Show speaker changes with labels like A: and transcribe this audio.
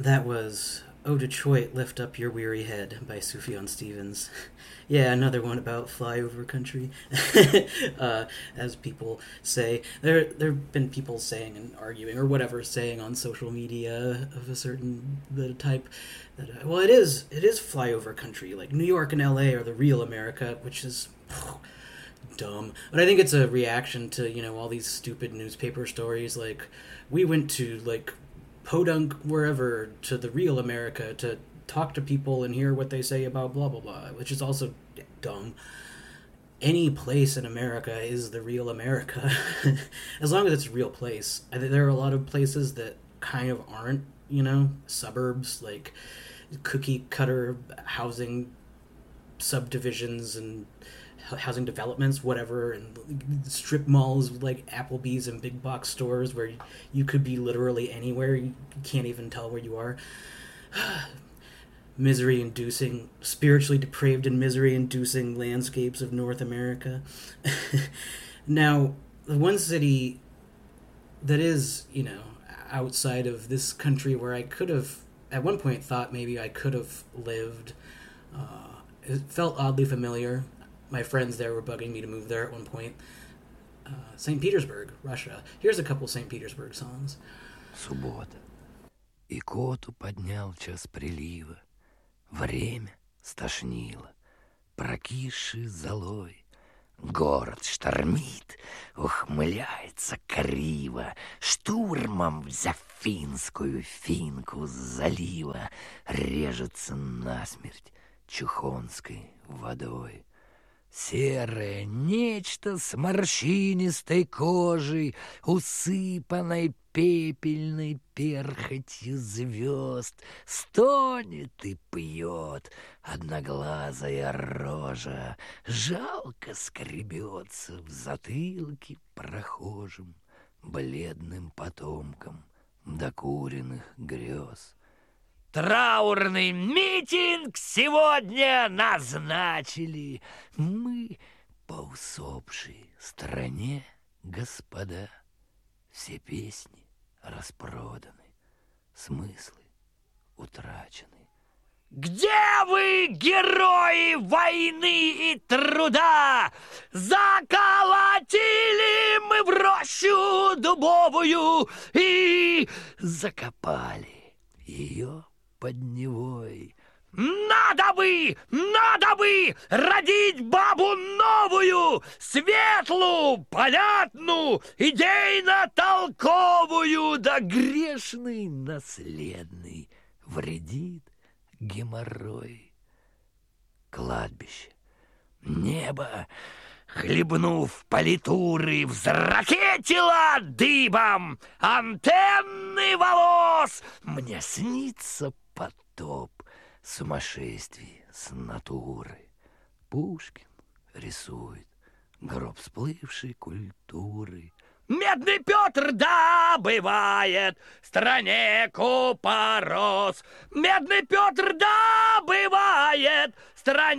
A: That was "Oh Detroit, Lift Up Your Weary Head" by Sufjan Stevens. Yeah, another one about flyover country. As people say, there've been people saying and arguing or whatever saying on social media of a certain the type that well, it is flyover country. Like New York and L.A. are the real America, which is dumb. But I think it's a reaction to all these stupid newspaper stories like we went to like podunk wherever to the real America to talk to people and hear what they say about blah blah blah, which is also dumb. Any place in America is the real America, as long as it's a real place. I think there are a lot of places that kind of aren't, suburbs like cookie cutter housing subdivisions and housing developments, whatever, and strip malls like Applebee's and big box stores where you could be literally anywhere. You can't even tell where you are. Misery inducing, spiritually depraved and misery inducing landscapes of North America. Now, the one city that is, outside of this country where I could have, at one point, thought maybe I could have lived, it felt oddly familiar. My friends there were bugging me to move there at one point. St. Petersburg, Russia. Here's a couple St. Petersburg songs.
B: Суббота. И коту поднял час прилива. Время стошнило, прокисший золой. Город штормит, ухмыляется криво, штурмом взяв финскую финку с залива, режется насмерть чухонской водой. Серое нечто с морщинистой кожей, усыпанной пепельной перхотью звезд, стонет и пьет одноглазая рожа, жалко скребется в затылке прохожим, бледным потомкам докуренных грез. Траурный митинг сегодня назначили мы по усопшей стране, господа. Все песни распроданы, смыслы утрачены. Где вы, герои войны и труда? Заколотили мы в рощу дубовую и закопали ее под Невой. Надо бы родить бабу новую, светлую, понятную, идейно-толковую, да грешный наследный вредит геморрой. Кладбище, небо, хлебнув политуры, взракетило дыбом антенны волос. Мне снится потоп сумасшествий с натуры. Пушкин рисует гроб сплывшей культуры. Медный Петр добывает в стране купорос. Медный Петр добывает в стране